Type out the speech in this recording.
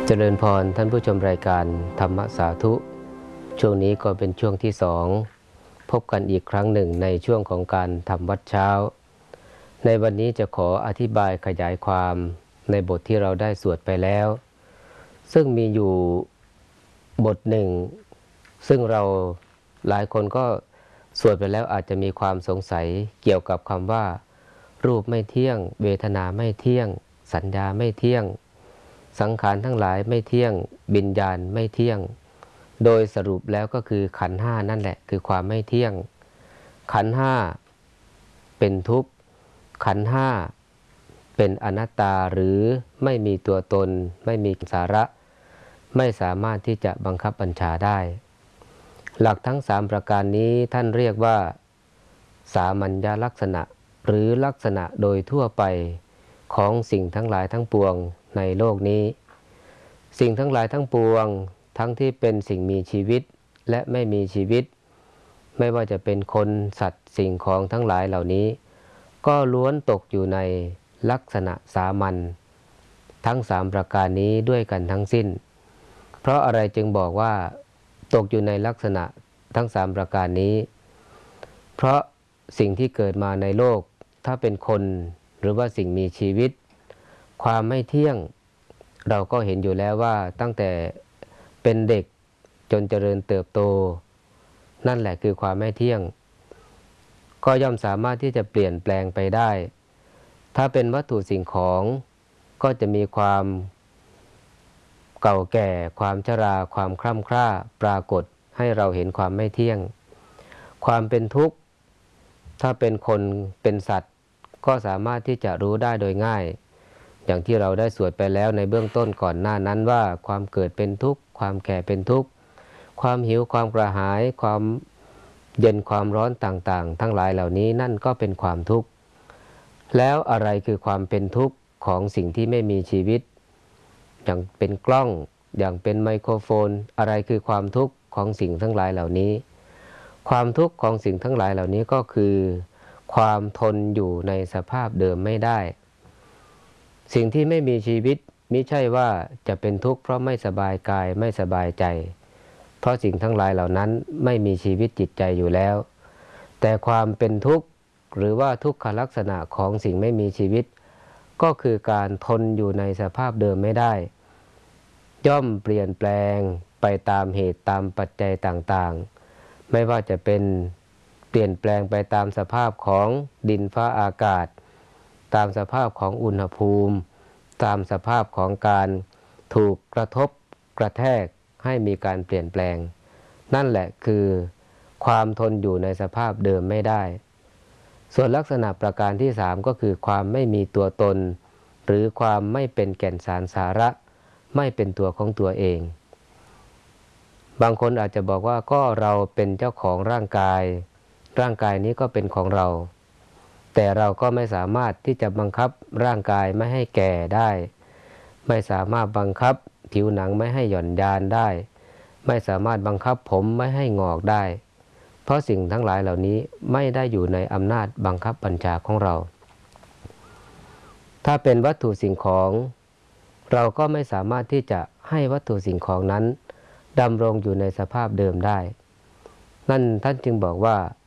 เจริญพรท่านผู้ชมรายการธรรมสาธุช่วงนี้ก็เป็นช่วงที่2พบกันอีกครั้งหนึ่งในช่วงของการทำวัดเช้าในวันนี้จะขออธิบายขยายความในบทที่เราได้สวดไปแล้วซึ่งมีอยู่บทหนึ่งซึ่งเราหลายคนก็สวดไปแล้วอาจจะมีความสงสัยเกี่ยวกับคำว่ารูปไม่เที่ยงเวทนาไม่เที่ยงสัญญาไม่เที่ยงสังขารทั้งหลายไม่เที่ยงวิญญาณไม่เที่ยงโดยสรุปแล้วก็คือขันธ์ห้านั่นแหละคือความไม่เที่ยงขันธ์ห้าเป็นทุกข์ขันธ์ห้าเป็นอนัตตาหรือไม่มีตัวตนไม่มีสาระไม่สามารถที่จะบังคับบัญชาได้หลักทั้ง3ประการนี้ท่านเรียกว่าสามัญญลักษณะหรือลักษณะโดยทั่วไปของสิ่งทั้งหลายทั้งปวงในโลกนี้สิ่งทั้งหลายทั้งปวงทั้งที่เป็นสิ่งมีชีวิตและไม่มีชีวิตไม่ว่าจะเป็นคนสัตว์สิ่งของทั้งหลายเหล่านี้ก็ล้วนตกอยู่ในลักษณะสามัญทั้ง3ประการนี้ด้วยกันทั้งสิ้นเพราะอะไรจึงบอกว่าตกอยู่ในลักษณะทั้ง3ประการนี้เพราะสิ่งที่เกิดมาในโลกถ้าเป็นคนหรือว่าสิ่งมีชีวิตความไม่เที่ยงเราก็เห็นอยู่แล้วว่าตั้งแต่เป็นเด็กจนเจริญเติบโตนั่นแหละคือความไม่เที่ยงก็ย่อมสามารถที่จะเปลี่ยนแปลงไปได้ถ้าเป็นวัตถุสิ่งของก็จะมีความเก่าแก่ความชราความคร่ำคร่าปรากฏให้เราเห็นความไม่เที่ยงความเป็นทุกข์ถ้าเป็นคนเป็นสัตว์ก็สามารถที่จะรู้ได้โดยง่ายอย่างที่เราได้สวดไปแล้วในเบื้องต้นก่อนหน้านั้นว่าความเกิดเป็นทุกข์ความแก่เป็นทุกข์ความหิวความกระหายความเย็นความร้อนต่างๆทั้งหลายเหล่านี้นั่นก็เป็นความทุกข์แล้วอะไรคือความเป็นทุกข์ของสิ่งที่ไม่มีชีวิตอย่างเป็นกล้องอย่างเป็นไมโครโฟนอะไรคือความทุกข์ของสิ่งทั้งหลายเหล่านี้ความทุกข์ของสิ่งทั้งหลายเหล่านี้ก็คือความทนอยู่ในสภาพเดิมไม่ได้สิ่งที่ไม่มีชีวิตมิใช่ว่าจะเป็นทุกข์เพราะไม่สบายกายไม่สบายใจเพราะสิ่งทั้งหลายเหล่านั้นไม่มีชีวิตจิตใจอยู่แล้วแต่ความเป็นทุกข์หรือว่าทุกขลักษณะของสิ่งไม่มีชีวิตก็คือการทนอยู่ในสภาพเดิมไม่ได้ย่อมเปลี่ยนแปลงไปตามเหตุตามปัจจัยต่างๆไม่ว่าจะเป็นเปลี่ยนแปลงไปตามสภาพของดินฟ้าอากาศตามสภาพของอุณหภูมิตามสภาพของการถูกกระทบกระแทกให้มีการเปลี่ยนแปลงนั่นแหละคือความทนอยู่ในสภาพเดิมไม่ได้ส่วนลักษณะประการที่3ก็คือความไม่มีตัวตนหรือความไม่เป็นแก่นสารสาระไม่เป็นตัวของตัวเองบางคนอาจจะบอกว่าก็เราเป็นเจ้าของร่างกายร่างกายนี้ก็เป็นของเราแต่เราก็ไม่สามารถที่จะบังคับร่างกายไม่ให้แก่ได้ไม่สามารถบังคับผิวหนังไม่ให้หย่อนยานได้ไม่สามารถบังคับผมไม่ให้งอกได้เพราะสิ่งทั้งหลายเหล่านี้ไม่ได้อยู่ในอำนาจบังคับบัญชาของเราถ้าเป็นวัตถุสิ่งของเราก็ไม่สามารถที่จะให้วัตถุสิ่งของนั้นดำรงอยู่ในสภาพเดิมได้นั่นท่านจึงบอกว่า